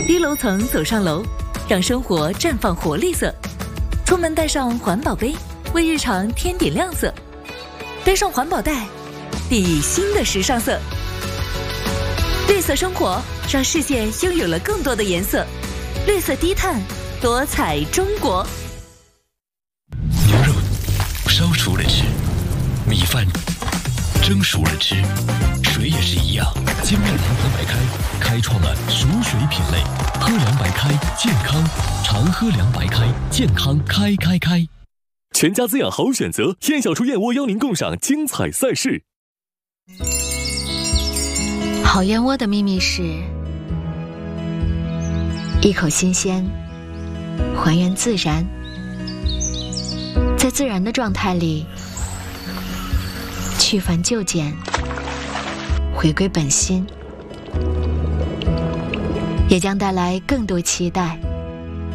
低楼层走上楼，让生活绽放活力色。出门带上环保杯，为日常添点亮色。背上环保袋，熨以新的时尚色。绿色生活，让世界拥有了更多的颜色。绿色低碳，多彩中国。 牛肉烧熟了吃，米饭蒸熟了吃，水也是一样。金麦郎喝白开，开创了熟水品类。喝凉白开，健康，常喝凉白开，健康开。 全家滋养好选择，燕小厨燕窝邀您共赏精彩赛事。 好燕窝的秘密是一口新鲜，还原自然，在自然的状态里去繁就简，回归本心，也将带来更多期待。